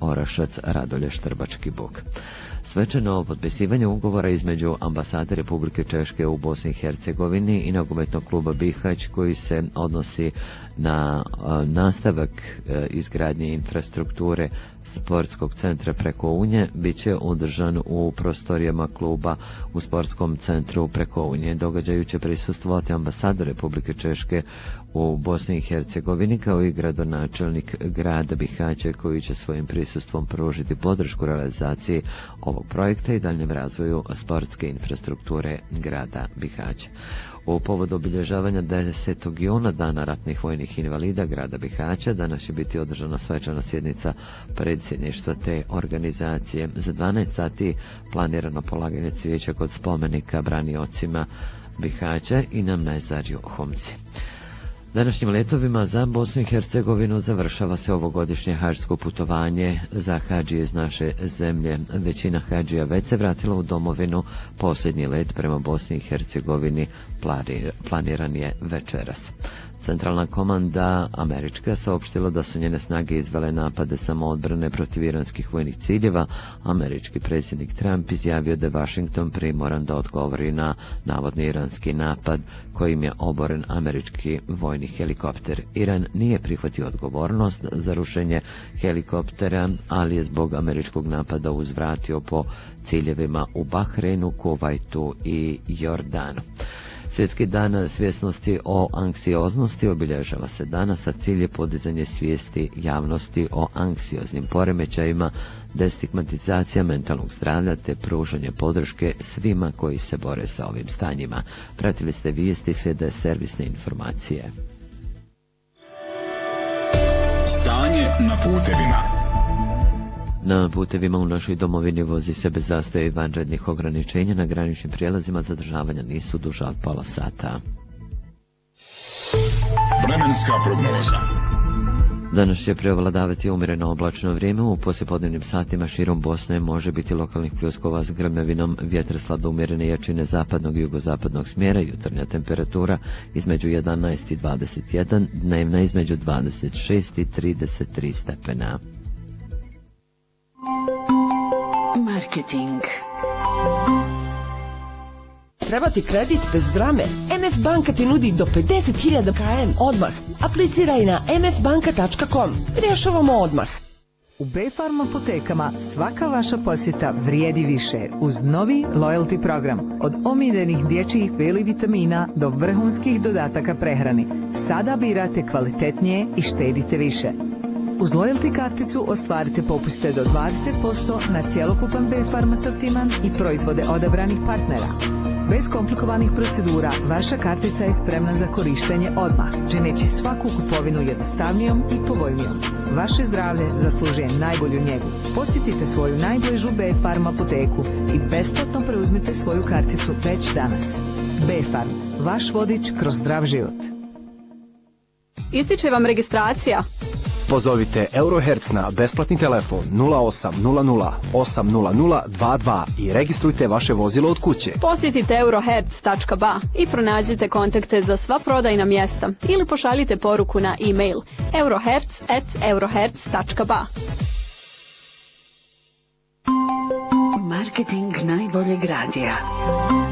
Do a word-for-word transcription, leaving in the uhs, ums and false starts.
Orašac, Radolje, Štrbački Buk. Svečano potpisivanje ugovora između ambasade Republike Češke u Bosni i Hercegovini i nogometnog kluba Bihać, koji se odnosi na a, nastavak a, izgradnje infrastrukture sportskog centra preko Unje, bit će održan u prostorijama kluba u sportskom centru preko Unje. Događaju će prisustvovati ambasador Republike Češke u Bosni i Hercegovini, kao i gradonačelnik grada Bihaća, koji će svojim prisustvom pružiti podršku realizaciji ovog projekta i daljem razvoju sportske infrastrukture grada Bihaća. U povodu obilježavanja desetog juna, dana ratnih vojnih invalida grada Bihaća, danas će biti održana svečana sjednica predsjedništva te organizacije. Za dvanaest sati planirano polaganje cvijeća kod spomenika braniocima Bihaća i na mezarju Homci. Današnjim letovima za Bosnu i Hercegovinu završava se ovogodišnje hadžsko putovanje za hadžije iz naše zemlje. Većina hadžija već se vratila u domovinu. Posljednji let prema Bosni i Hercegovini planiran je večeras. Centralna komanda američka saopštila da su njene snage izvele napade samoodbrane protiv iranskih vojnih ciljeva. Američki predsjednik Trump izjavio da je Washington primoran da odgovori na navodni iranski napad kojim je oboren američki vojni helikopter. Iran nije prihvatio odgovornost za rušenje helikoptera, ali je zbog američkog napada uzvratio po ciljevima u Bahreinu, Kuvajtu i Jordanu. Svjetski dan svjesnosti o anksioznosti obilježava se danas sa ciljem podizanje svijesti javnosti o anksioznim poremećajima, destigmatizacija mentalnog zdravlja te pružanje podrške svima koji se bore sa ovim stanjima. Pratili ste vijesti, slijede servisne informacije. Stanje na putevima. Na putevima u našoj domovini vozi se bez zastoja i vanrednih ograničenja. Na graničnim prijelazima zadržavanja nisu duža od pola sata. Vremenska prognoza. Danas će preovladavati umjereno oblačno vrijeme. U poslijepodnevnim satima širom Bosne može biti lokalnih pljuskova s grmljavinom, vjetar slabo umjerene jačine zapadnog i jugozapadnog smjera, jutarnja temperatura između jedanaest i dvadeset jedan, dnevna između dvadeset šest i trideset tri stepena. Marketing. Treba ti kredit bez drame? em ef banka ti nudi do pedeset hiljada km odmah. Apliciraj na em ef banka tačka com. Rješavamo odmah. U B-Farm apotekama svaka vaša posjeta vrijedi više uz novi loyalty program. Od omiljenih dječjih veli vitamina do vrhunskih dodataka prehrani. Sada birate kvalitetnije i štedite više. Uz loyalty karticu ostvarite popuste do dvadeset posto na cjelokupan B-Farm asortiman i proizvode odabranih partnera. Bez komplikovanih procedura, vaša kartica je spremna za korištenje odmah, čineći svaku kupovinu jednostavnijom i povoljnijom. Vaše zdravlje zaslužuje najbolju njegu. Posjetite svoju najbližu B-Farm apoteku i besplatno preuzmite svoju karticu već danas. B-Farm, vaš vodič kroz zdrav život. Ističe vam registracija. Pozovite Eurohertz na besplatni telefon nula osam nula nula osam nula nula dva dva i registrujte vaše vozilo od kuće. Posjetite eurohertz tačka ba i pronađite kontakte za sva prodajna mjesta ili pošaljite poruku na e-mail eurohertz at eurohertz tačka ba. Marketing najboljeg radija.